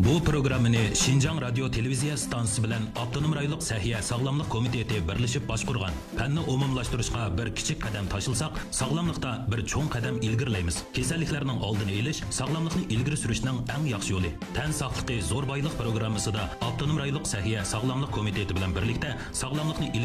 Bu programmani Şinjan Radio Televiziya stansiyasi bilan Avtonom rayonluq Sahiya Sog'lomlik komiteti birlashib boshqurgan. Fanni umumlashtirishga bir kichik qadam tashlsak, sog'lomlikda bir cho'ng qadam ilgirlaymiz. Kasalliklarning oldini olish, sog'lomlikni ilgari surishning eng yaxshi yo'li. Tan sog'ligi zo'r boylik programmasida Avtonom rayonluq Sahiya Sog'lomlik komiteti bilan birlikda sog'lomlikni